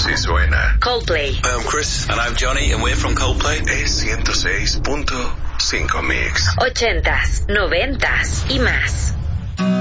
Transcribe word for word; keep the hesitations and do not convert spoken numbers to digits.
Así suena Coldplay. Hi, I'm Chris. And I'm Johnny, and we're from Coldplay. Es ciento seis punto cinco Mix. Ochentas, noventas y más.